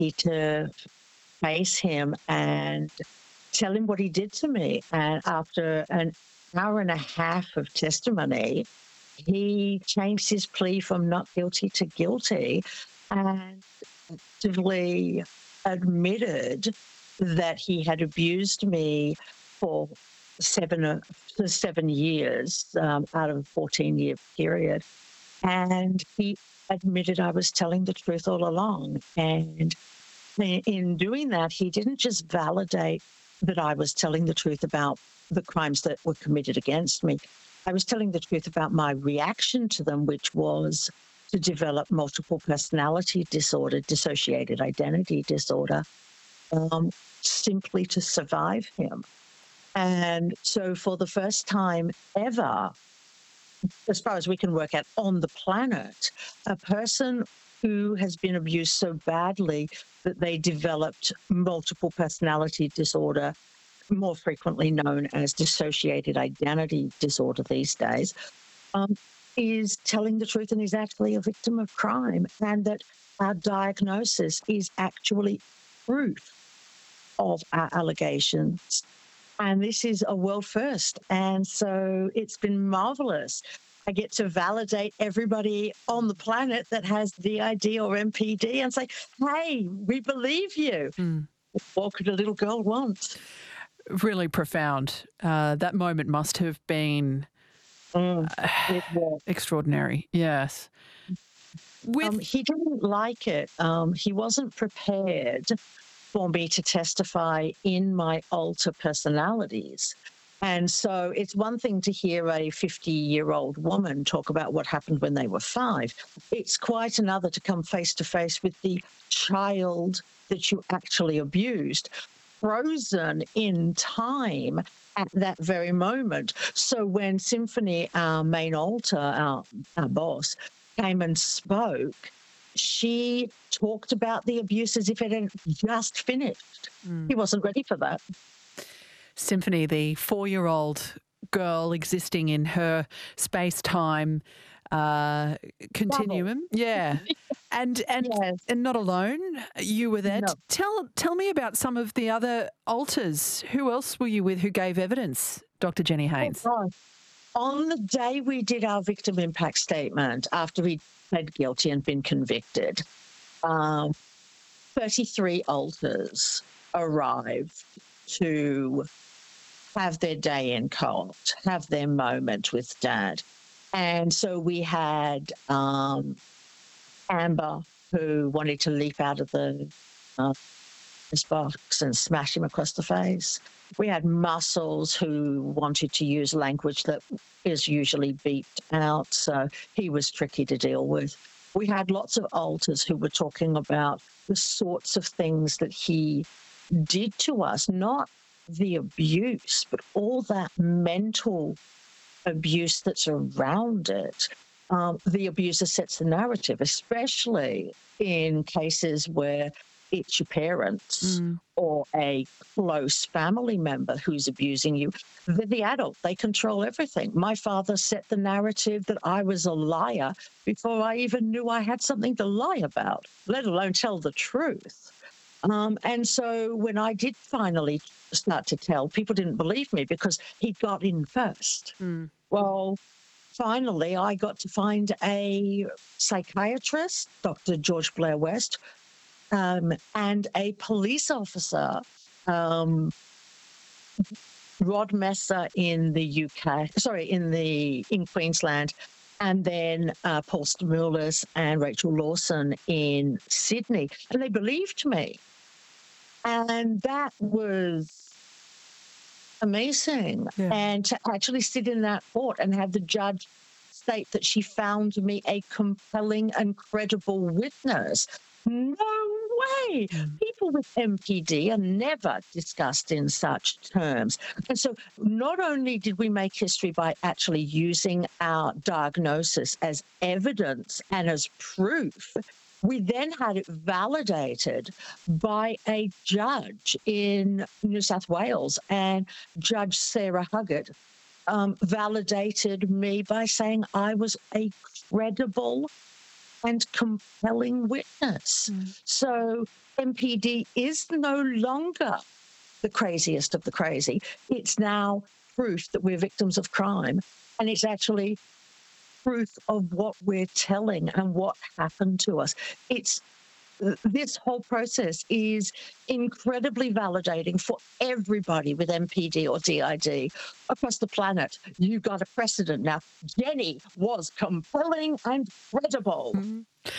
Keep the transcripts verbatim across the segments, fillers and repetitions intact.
lucky to face him and tell him what he did to me. And after an hour and a half of testimony, he changed his plea from not guilty to guilty and actively admitted that he had abused me for seven uh, for seven years um, out of a fourteen-year period. And he admitted I was telling the truth all along. And in in doing that, he didn't just validate that I was telling the truth about the crimes that were committed against me. I was telling the truth about my reaction to them, which was to develop multiple personality disorder, dissociated identity disorder, um, simply to survive him. And so for the first time ever, as far as we can work out on the planet, a person who has been abused so badly that they developed multiple personality disorder, more frequently known as dissociated identity disorder these days, um, is telling the truth and is actually a victim of crime, and that our diagnosis is actually proof of our allegations. And this is a world first. And so it's been marvelous. I get to validate everybody on the planet that has D I D or M P D and say, hey, we believe you. Mm. What could a little girl want? Really profound. Uh, that moment must have been Mm, it was. extraordinary. Yes. With Um, he didn't like it. Um, he wasn't prepared for me to testify in my alter personalities. And so it's one thing to hear a fifty-year-old woman talk about what happened when they were five. It's quite another to come face to face with the child that you actually abused, frozen in time at that very moment. So when Symphony, our main alter, our, our boss, came and spoke, she talked about the abuse as if it had just finished. Mm. He wasn't ready for that. Symphony, the four-year-old girl existing in her space-time uh, continuum. Yeah. And and Yes. and not alone. You were there. No. Tell tell me about some of the other alters. Who else were you with who gave evidence, Doctor Jenny Haynes? Oh, gosh. On the day we did our victim impact statement, after we pled guilty and been convicted, um, thirty-three alters arrived to have their day in court, have their moment with Dad. And so we had um, Amber, who wanted to leap out of the uh, this box and smash him across the face. We had Muscles, who wanted to use language that is usually beeped out, so he was tricky to deal with. We had lots of alters who were talking about the sorts of things that he did to us, not the abuse, but all that mental abuse that's around it. Um, the abuser sets the narrative, especially in cases where it's your parents Mm. or a close family member who's abusing you. They're the adult. They control everything. My father set the narrative that I was a liar before I even knew I had something to lie about, let alone tell the truth. Um, and so when I did finally start to tell, people didn't believe me because he got in first. Mm. Well, finally, I got to find a psychiatrist, Doctor George Blair West, um, and a police officer, um, Rod Messer in the U K, sorry, in the in Queensland, and then uh, Paul Stamoulis and Rachel Lawson in Sydney, and they believed me, and that was amazing. Yeah. And to actually sit in that court and have the judge state that she found me a compelling and credible witness. No way. Mm. People with M P D are never discussed in such terms. And so not only did we make history by actually using our diagnosis as evidence and as proof, we then had it validated by a judge in New South Wales, and Judge Sarah Huggett um, validated me by saying I was a credible and compelling witness. Mm. So M P D is no longer the craziest of the crazy. It's now proof that we're victims of crime, and it's actually proof of what we're telling and what happened to us. It's This whole process is incredibly validating for everybody with M P D or D I D across the planet. You've got a precedent now. Jenny was compelling and credible. Mm-hmm.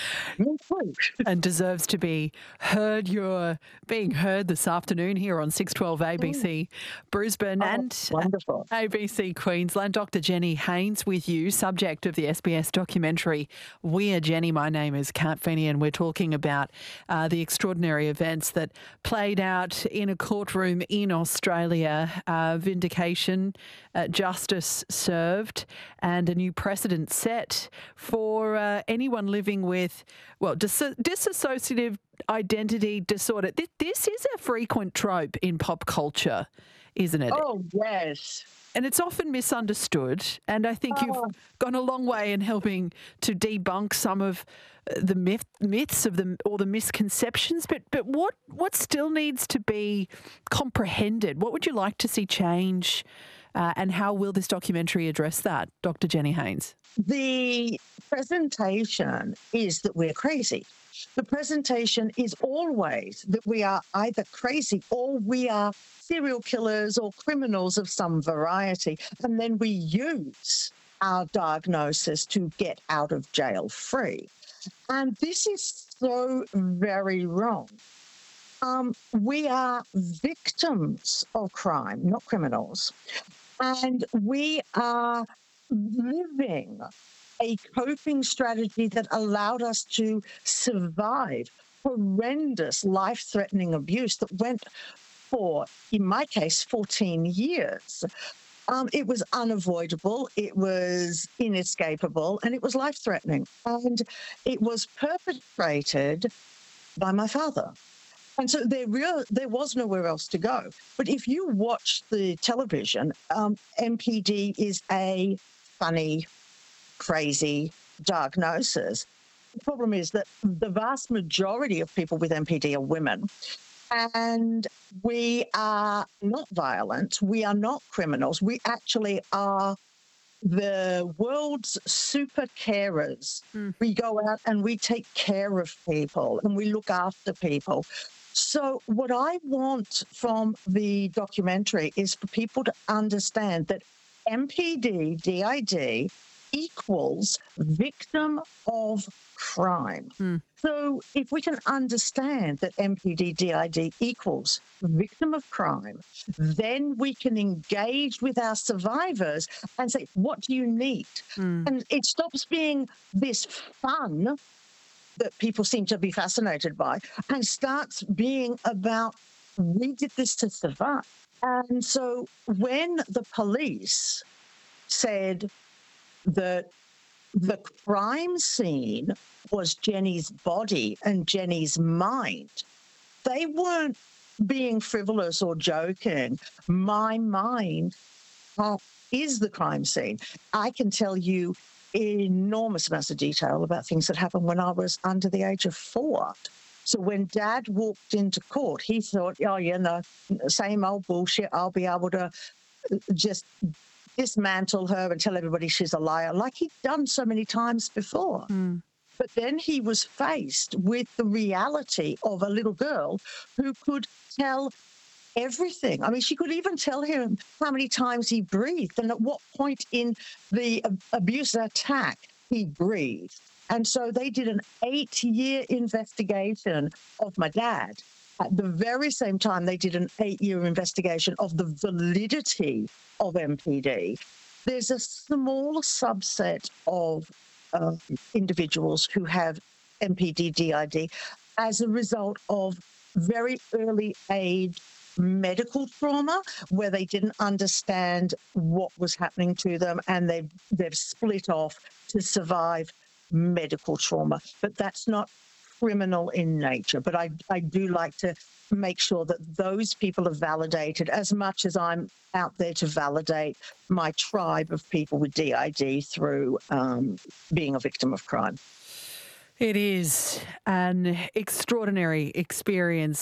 And deserves to be heard. You're being heard this afternoon here on six twelve A B C Brisbane oh, and wonderful. A B C Queensland. Doctor Jenny Haynes with you, subject of the S B S documentary We Are Jenny. My name is Kat Feeney, and we're talking about uh, the extraordinary events that played out in a courtroom in Australia. Uh, vindication, uh, justice served, and a new precedent set for uh, anyone living with with, well, dis- dissociative identity disorder. This, this is a frequent trope in pop culture, isn't it? Oh, yes. And it's often misunderstood. And I think oh. you've gone a long way in helping to debunk some of the myth, myths of the or the misconceptions. But but what what still needs to be comprehended? What would you like to see change? Uh, and how will this documentary address that, Doctor Jenny Haynes? The presentation is that we're crazy. The presentation is always that we are either crazy or we are serial killers or criminals of some variety. And then we use our diagnosis to get out of jail free. And this is so very wrong. Um, we are victims of crime, not criminals. And we are living a coping strategy that allowed us to survive horrendous, life-threatening abuse that went for, in my case, fourteen years. Um, it was unavoidable, it was inescapable, and it was life-threatening. And it was perpetrated by my father. And so there, real, there was nowhere else to go. But if you watch the television, um, M P D is a funny, crazy diagnosis. The problem is that the vast majority of people with M P D are women. And we are not violent. We are not criminals. We actually are the world's super carers. Mm. We go out and we take care of people and we look after people. So what I want from the documentary is for people to understand that M P D, D I D equals victim of crime. Mm. So if we can understand that M P D, D I D equals victim of crime, then we can engage with our survivors and say, what do you need? Mm. And it stops being this fun that people seem to be fascinated by and starts being about, we did this to survive. And so when the police said that the crime scene was Jenny's body and Jenny's mind, they weren't being frivolous or joking. My mind uh, is the crime scene. I can tell you enormous amounts of detail about things that happened when I was under the age of four. So when Dad walked into court, he thought, oh, yeah, no, same old bullshit. I'll be able to just dismantle her and tell everybody she's a liar, like he'd done so many times before. Mm. But then he was faced with the reality of a little girl who could tell everything. I mean, she could even tell him how many times he breathed and at what point in the abuse attack he breathed. And so they did an eight-year investigation of my dad. At the very same time, they did an eight-year investigation of the validity of M P D. There's a small subset of uh, individuals who have M P D, D I D as a result of very early age medical trauma where they didn't understand what was happening to them and they've, they've split off to survive medical trauma. But that's not criminal in nature. But I, I do like to make sure that those people are validated as much as I'm out there to validate my tribe of people with D I D through um, being a victim of crime. It is an extraordinary experience.